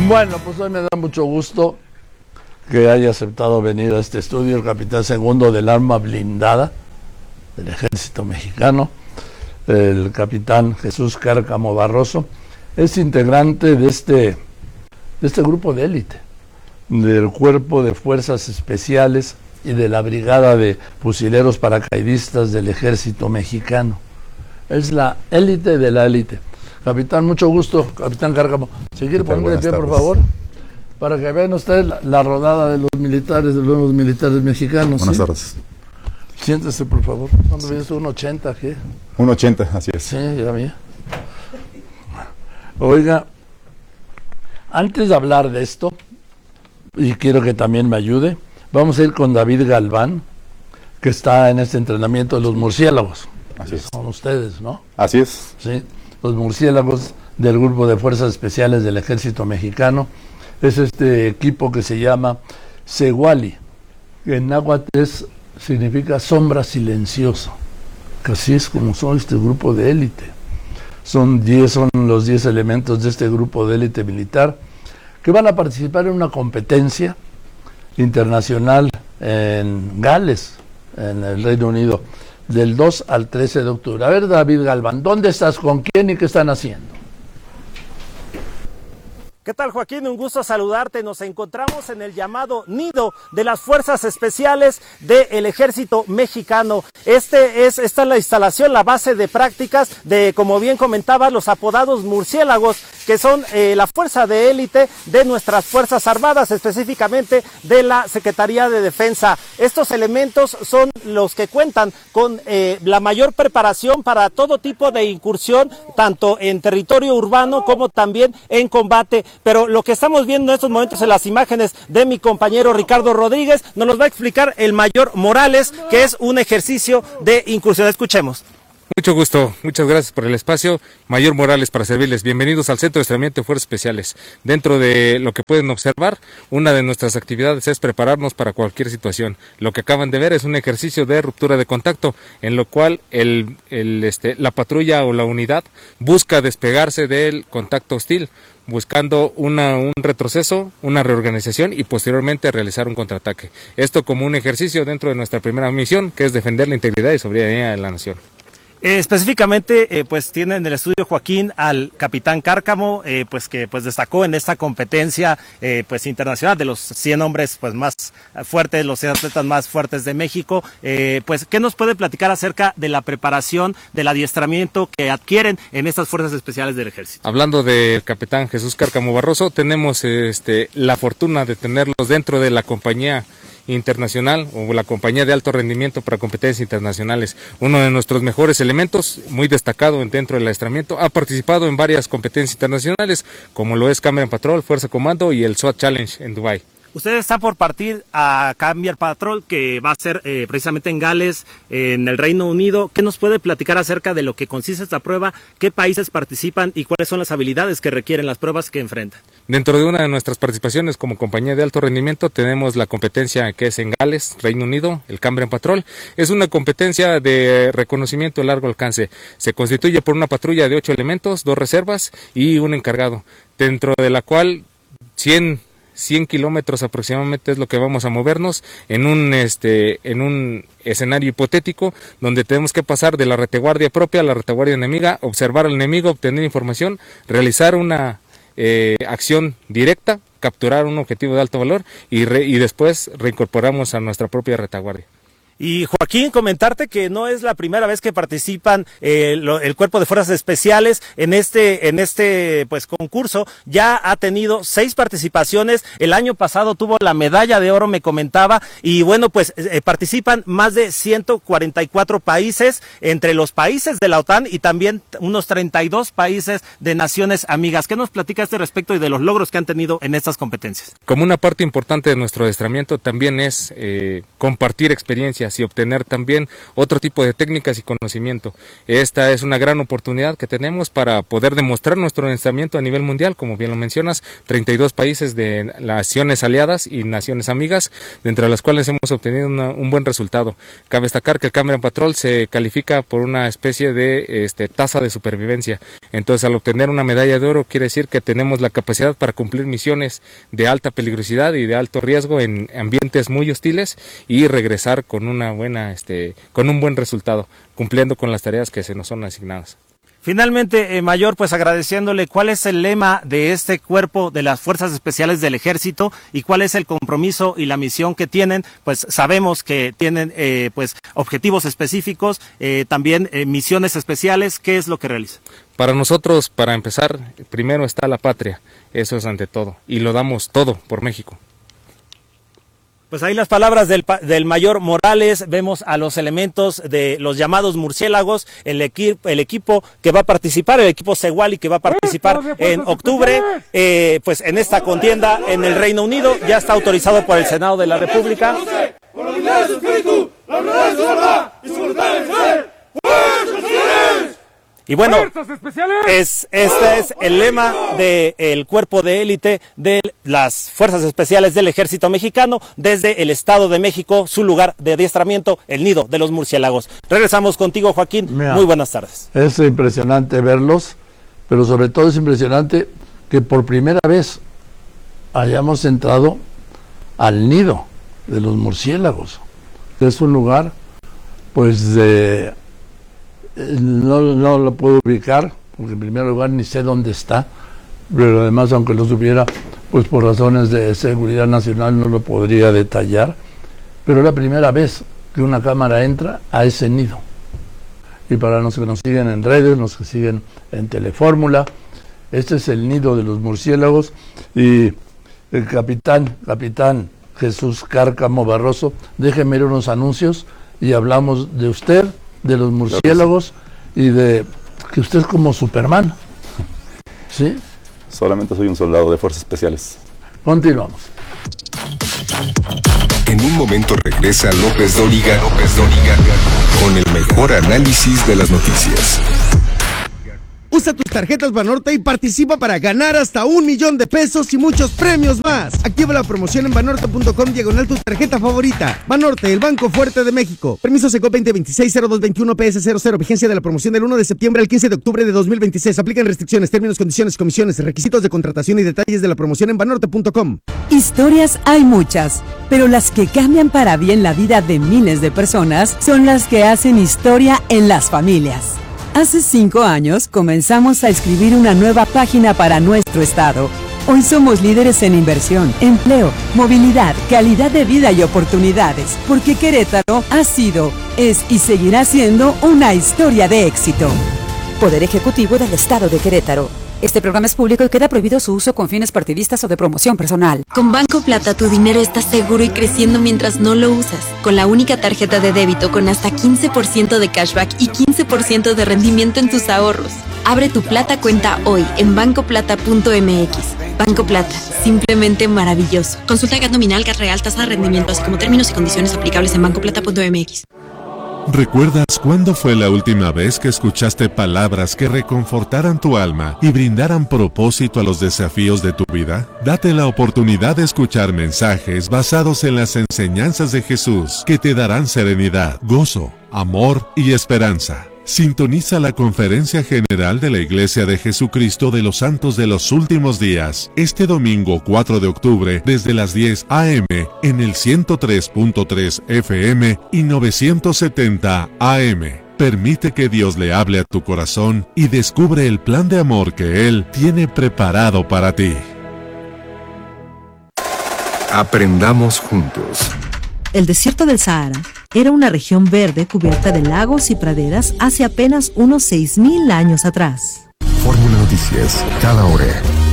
Bueno, pues hoy me da mucho gusto que haya aceptado venir a este estudio el capitán segundo del arma blindada del Ejército Mexicano, el capitán Jesús Cárcamo Barroso. Es integrante de este grupo de élite, del Cuerpo de Fuerzas Especiales y de la Brigada de Fusileros Paracaidistas del Ejército Mexicano. Es la élite de la élite. Capitán, mucho gusto, capitán Cárcamo. ¿Se quiere poner de pie, por favor? Para que vean ustedes la rodada de los militares mexicanos. Buenas ¿sí? tardes. Siéntese, por favor. ¿Cuándo vienes? ¿1.80? ¿Qué? 1.80, así es. Sí, ya vi. Oiga, antes de hablar de esto, y quiero que también me ayude, vamos a ir con David Galván, que está en este entrenamiento de los murciélagos. Así es. Son ustedes, ¿no? Así es. Sí, los murciélagos del Grupo de Fuerzas Especiales del Ejército Mexicano. Es este equipo que se llama Seguali, que en náhuatl significa sombra silenciosa, que así es como son este grupo de élite. Son los 10 elementos de este grupo de élite militar que van a participar en una competencia internacional en Gales, en el Reino Unido, del 2 al 13 de octubre. A ver, David Galván, ¿dónde estás? ¿Con quién y qué están haciendo? ¿Qué tal, Joaquín? Un gusto saludarte. Nos encontramos en el llamado nido de las Fuerzas Especiales del Ejército Mexicano. Esta es la instalación, la base de prácticas de, como bien comentaba, los apodados murciélagos, que son la fuerza de élite de nuestras Fuerzas Armadas, específicamente de la Secretaría de Defensa. Estos elementos son los que cuentan con la mayor preparación para todo tipo de incursión, tanto en territorio urbano como también en combate. Pero lo que estamos viendo en estos momentos en las imágenes de mi compañero Ricardo Rodríguez nos los va a explicar el mayor Morales, que es un ejercicio de incursión. Escuchemos. Mucho gusto, muchas gracias por el espacio. Mayor Morales para servirles. Bienvenidos al Centro de Entrenamiento de Fuerzas Especiales. Dentro de lo que pueden observar, una de nuestras actividades es prepararnos para cualquier situación. Lo que acaban de ver es un ejercicio de ruptura de contacto, en lo cual la patrulla o la unidad busca despegarse del contacto hostil, buscando un retroceso, una reorganización y posteriormente realizar un contraataque. Esto como un ejercicio dentro de nuestra primera misión, que es defender la integridad y soberanía de la nación. Específicamente, pues tiene en el estudio, Joaquín, al capitán Cárcamo, que destacó en esta competencia internacional de los 100 hombres más fuertes, los 100 atletas más fuertes de México. ¿Qué nos puede platicar acerca de la preparación, del adiestramiento que adquieren en estas fuerzas especiales del Ejército? Hablando del capitán Jesús Cárcamo Barroso, tenemos la fortuna de tenerlos dentro de la compañía internacional o la compañía de alto rendimiento para competencias internacionales. Uno de nuestros mejores elementos, muy destacado dentro del adiestramiento, ha participado en varias competencias internacionales, como lo es Cambrian Patrol, Fuerza Comando y el SWAT Challenge en Dubái. Usted está por partir a Cambrian Patrol, que va a ser precisamente en Gales, en el Reino Unido. ¿Qué nos puede platicar acerca de lo que consiste esta prueba? ¿Qué países participan y cuáles son las habilidades que requieren las pruebas que enfrentan? Dentro de una de nuestras participaciones como compañía de alto rendimiento tenemos la competencia que es en Gales, Reino Unido, el Cambrian Patrol. Es una competencia de reconocimiento a largo alcance. Se constituye por una patrulla de 8 elementos, 2 reservas y un encargado, dentro de la cual 100 kilómetros aproximadamente es lo que vamos a movernos en un escenario hipotético donde tenemos que pasar de la retaguardia propia a la retaguardia enemiga, observar al enemigo, obtener información, realizar una acción directa, capturar un objetivo de alto valor y después reincorporamos a nuestra propia retaguardia. Y Joaquín, comentarte que no es la primera vez que participan el Cuerpo de Fuerzas Especiales en este concurso. Ya ha tenido 6 participaciones. El año pasado tuvo la medalla de oro, me comentaba, y participan más de 144 países, entre los países de la OTAN y también unos 32 países de naciones amigas. ¿Qué nos platica a este respecto y de los logros que han tenido en estas competencias? Como una parte importante de nuestro adiestramiento también es compartir experiencias experiencias y obtener también otro tipo de técnicas y conocimiento. Esta es una gran oportunidad que tenemos para poder demostrar nuestro lanzamiento a nivel mundial, como bien lo mencionas, 32 países de naciones aliadas y naciones amigas, dentro de las cuales hemos obtenido un buen resultado. Cabe destacar que el Cambrian Patrol se califica por una especie de tasa de supervivencia. Entonces, al obtener una medalla de oro, quiere decir que tenemos la capacidad para cumplir misiones de alta peligrosidad y de alto riesgo en ambientes muy hostiles y regresar con una buena, con un buen resultado, cumpliendo con las tareas que se nos son asignadas. Finalmente, Mayor, pues agradeciéndole, ¿cuál es el lema de este cuerpo de las Fuerzas Especiales del Ejército y cuál es el compromiso y la misión que tienen? Pues sabemos que tienen pues objetivos específicos, también misiones especiales. ¿Qué es lo que realizan? Para nosotros, para empezar, primero está la patria, eso es ante todo, y lo damos todo por México. Pues ahí las palabras del Mayor Morales. Vemos a los elementos de los llamados murciélagos, el equipo que va a participar, el equipo Seguali que va a participar en octubre, pues en esta contienda en el Reino Unido. Ya está autorizado por el Senado de la República. Y bueno, este es el lema del cuerpo de élite de las Fuerzas Especiales del Ejército Mexicano desde el Estado de México, su lugar de adiestramiento, el nido de los murciélagos. Regresamos contigo, Joaquín. Mira, muy buenas tardes. Es impresionante verlos, pero sobre todo es impresionante que por primera vez hayamos entrado al nido de los murciélagos. Es un lugar, pues, no lo puedo ubicar, porque en primer lugar ni sé dónde está, pero además, aunque lo supiera, pues por razones de seguridad nacional no lo podría detallar, pero es la primera vez que una cámara entra a ese nido. Y para los que nos siguen en redes, los que siguen en Telefórmula, este es el nido de los murciélagos, y el capitán Jesús Cárcamo Barroso, déjeme ir unos anuncios y hablamos de usted, de los murciélagos y de que usted es como Superman. ¿Sí? Solamente soy un soldado de Fuerzas Especiales. Continuamos. En un momento regresa López Dóriga con el mejor análisis de las noticias. Usa tus tarjetas Banorte y participa para ganar hasta 1 millón de pesos y muchos premios más. Activa la promoción en banorte.com/tu tarjeta favorita. Banorte, el banco fuerte de México. Permiso Secop 2026-0221 PS00. Vigencia de la promoción del 1 de septiembre al 15 de octubre de 2026. Aplican restricciones, términos, condiciones, comisiones, requisitos de contratación y detalles de la promoción en banorte.com. Historias hay muchas, pero las que cambian para bien la vida de miles de personas son las que hacen historia en las familias. Hace 5 años comenzamos a escribir una nueva página para nuestro estado. Hoy somos líderes en inversión, empleo, movilidad, calidad de vida y oportunidades, porque Querétaro ha sido, es y seguirá siendo una historia de éxito. Poder Ejecutivo del Estado de Querétaro. Este programa es público y queda prohibido su uso con fines partidistas o de promoción personal. Con Banco Plata tu dinero está seguro y creciendo mientras no lo usas. Con la única tarjeta de débito con hasta 15% de cashback y 15% de rendimiento en tus ahorros. Abre tu Plata cuenta hoy en bancoplata.mx. Banco Plata, simplemente maravilloso. Consulta GAT nominal, GAT real, tasa de rendimiento, así como términos y condiciones aplicables en bancoplata.mx. ¿Recuerdas cuándo fue la última vez que escuchaste palabras que reconfortaran tu alma y brindaran propósito a los desafíos de tu vida? Date la oportunidad de escuchar mensajes basados en las enseñanzas de Jesús que te darán serenidad, gozo, amor y esperanza. Sintoniza la Conferencia General de la Iglesia de Jesucristo de los Santos de los Últimos Días, este domingo 4 de octubre, desde las 10 a.m. en el 103.3 FM y 970 AM. Permite que Dios le hable a tu corazón y descubre el plan de amor que Él tiene preparado para ti. Aprendamos juntos. El desierto del Sahara era una región verde cubierta de lagos y praderas hace apenas unos 6,000 años atrás. Fórmula Noticias, cada hora.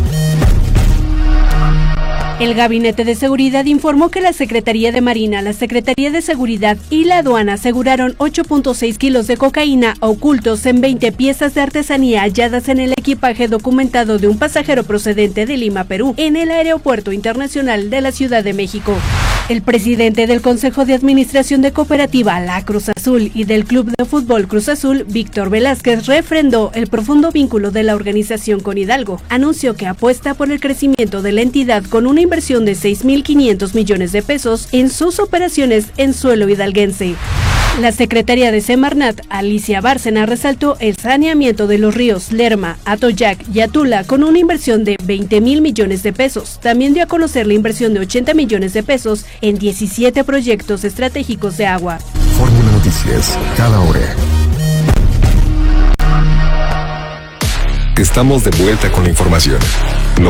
El Gabinete de Seguridad informó que la Secretaría de Marina, la Secretaría de Seguridad y la Aduana aseguraron 8.6 kilos de cocaína ocultos en 20 piezas de artesanía halladas en el equipaje documentado de un pasajero procedente de Lima, Perú, en el Aeropuerto Internacional de la Ciudad de México. El presidente del Consejo de Administración de Cooperativa La Cruz Azul y del Club de Fútbol Cruz Azul, Víctor Velázquez, refrendó el profundo vínculo de la organización con Hidalgo. Anunció que apuesta por el crecimiento de la entidad con una inversión de 6.500 millones de pesos en sus operaciones en suelo hidalguense. La secretaria de Semarnat, Alicia Bárcena, resaltó el saneamiento de los ríos Lerma, Atoyac y Atula con una inversión de 20.000 millones de pesos. También dio a conocer la inversión de 80 millones de pesos en 17 proyectos estratégicos de agua. Fórmula Noticias, cada hora. Estamos de vuelta con la información.